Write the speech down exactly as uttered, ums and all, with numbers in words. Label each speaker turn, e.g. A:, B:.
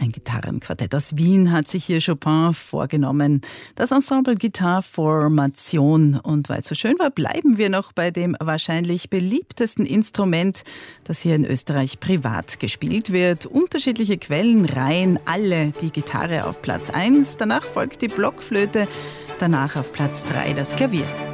A: Ein Gitarrenquartett aus Wien hat sich hier Chopin vorgenommen. Das Ensemble Gitarformation. Und weil es so schön war, bleiben wir noch bei dem wahrscheinlich beliebtesten Instrument, das hier in Österreich privat gespielt wird. Unterschiedliche Quellen reihen alle die Gitarre auf Platz eins. Danach folgt die Blockflöte, danach auf Platz drei das Klavier.